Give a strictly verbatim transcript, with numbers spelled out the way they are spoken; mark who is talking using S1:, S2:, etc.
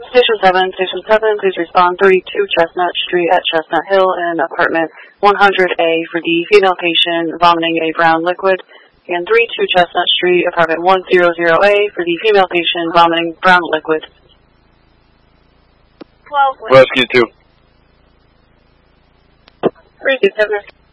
S1: Station seven, Station seven, please respond thirty-two Chestnut Street at Chestnut Hill in apartment one hundred A for the female patient vomiting a brown liquid, and thirty-two Chestnut Street, apartment one hundred A for the female patient vomiting brown liquid.
S2: twelve. Rescue two.
S1: Rescue seven.